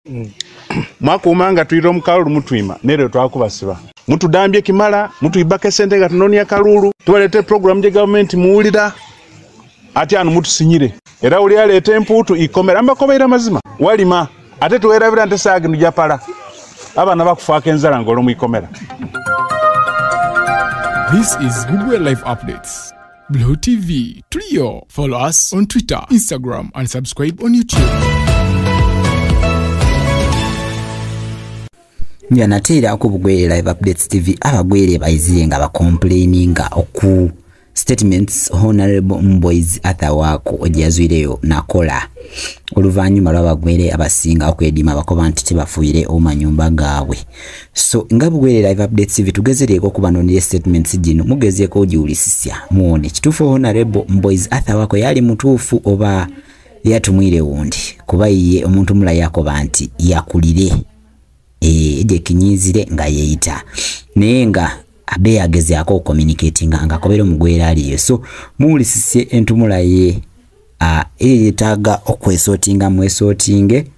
Mwakumanga tuiro mukalulu mutwima nere twakubasiba mutudambye kimala mutuyibaka sente nga tunonia kalulu tubalete program je government muulira ati anu mutusinyire era uli alete emputu ikomera ambakobaira mazima walima ate tuwerabira nte saagi nujapala abana bakufaaka enzala ngolo mu ikomera. This is Google Life Updates. Blue TV, Trio. Follow us on Twitter, Instagram, and subscribe on YouTube. Yanatera ku Bugwere Live Updates TV abagwere bayizirenga ba complaininga oku statements Honorable Mboizi Athawako ojazwireyo nakola oluvanyuma lw'abagwere abasinga okwedima bakoba nti tebafuire omanyumba gaabwe. So nga Bugwere Live Updates TV tugezereko kubanonera statements gino mugezeeko ogiwulisisya muone kituufu Honorable Mboizi Athawako yali mutuufu oba yatumwire wundi kuba ye omuntu mula yakoba nti yakulire eje kinyizire nga yeita nenga abe yagezeako communicating nga kobero mugwere aliyo. So muwulisisye entumula ye yetaga okwesotinga mwesotinge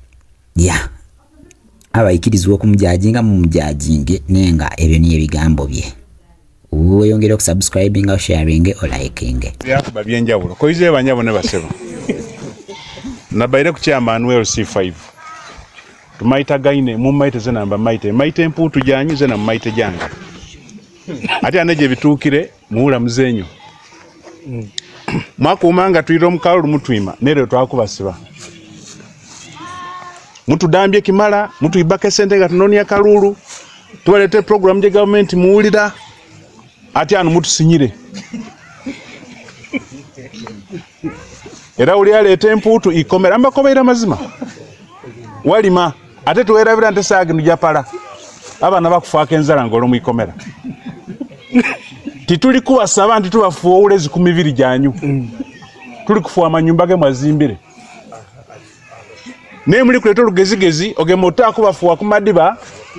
abayikirizwa okumujajinga mumujajinge nenga ebyo niye bigambo bye. Uyongera okusubscribing or sharing or liking yakuba byenjawulo koize banyabo ne baseba nabaire ku chairman WLC5 tumaita gaine mumaite zenamba maite emputu janyu zena maite janga ati aneje bitukire muula muzenyu mwakumanga tuiro mukalulu mutwima nere twakubasiba mutudambye kimala mutuyibaka sente nga tunonia kalulu tubalete program je government muulira ati anu mutusinyire era uli alete emputu ikomera ambakobaira mazima walima ate tuwerabira nte saagi nujapala abana bakufaaka enzala ngolo mu ikomera. Tituli kubasaba nti tubafuule 12 janyu tuli kufuwa amanyumba ge mwazimbire ne muli kuleta olugezigezi ogemota kubafuwa ku madiba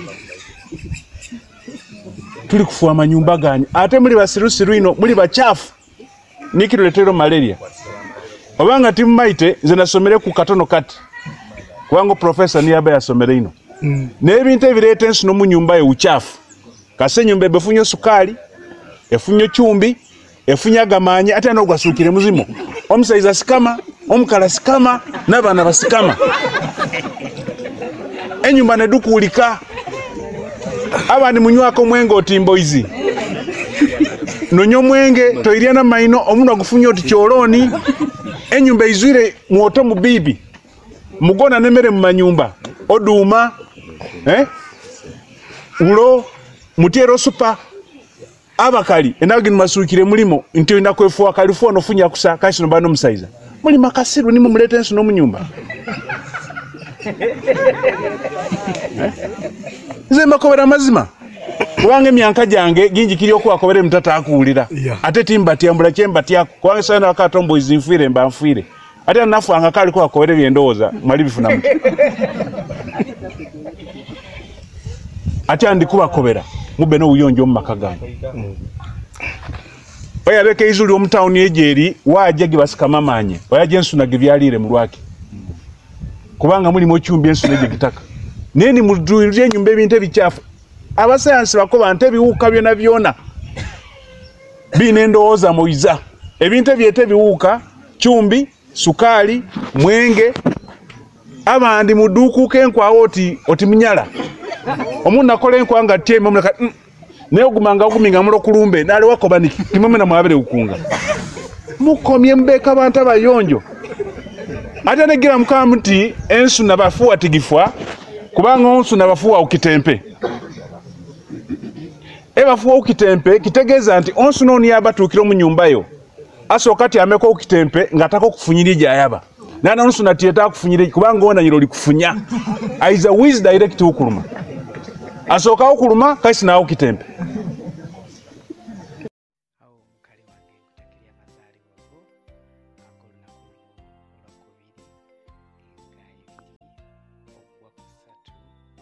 tuli kufuwa amanyumba ganyu ate muli basirusiru ino muli bachafu nikiruletero malaria obanga timumaite nze nasomere ku katono kati kubango professor niyabe yasomere ino n'ebintu ebireta ensuno mu nyumba ye uchafu kase nyumba ebefunyo sukali efunyo chumbi efunya gamanye ate anogwasukire muzimo omusaiza sikama omukala sikama n'abana basikama enyumba ne dukulika abandi munywako mwengo otimboizi nonyo mwenge toiria na maino omuntu agufunyo oti choloni enyumba izwire mwoto mu bibi mugona nemere mu manyumba oduma ulo mutiero super abakali enagini masukire mulimo nti ina kwefuwa kalifu onofunya kusa kasino bano musaiza muli makasiru nimo mulete ensu no munyumba nze makobera mazima wange myanka jange ginji kiri okuwa kobere mtata akuulira ate timbati ambula chembati yako kwange sana wakatombo izinfire mba mfire ate nafu angakali kwa kobere byendoza mali bifuna mtu ate andikuba kobera mube no uyonjo mu makagamba oya beke izuli omutauni ejeri waje gibasika mamanye oya jensu na gibyalire mu lwaki kubanga muli mo chumbi ensu neje gitaka neni muduirye nyumba ebintu ebichafu abasayansi bakoba nte biwuka byona byona binendooza moiza ebintu ebyete biwuka chumbi sukali mwenge abandi muduku kenkwa oti munyala omuntu nakola enkwanga tiema muleka ne ogumanga oguminga mulo kulumbe nale wakobaniki kimwe na mwabere ukunga mukomye mbeka abantu abayonjo ate negira mukamuti ensu nabafuwa tigifwa kubanga onsu nabafuwa ukitempe ebafuwa ukitempe kitegeza nti onsu noni yabatukira mu nyumba yo asokati ameko ukitempe ngatako kufunyirija yaba nana onsu natieta kufunyirija kubanga ona nyiro likufunya aiza wiz direct ukuluma asoka okuluma kasi na ukitempe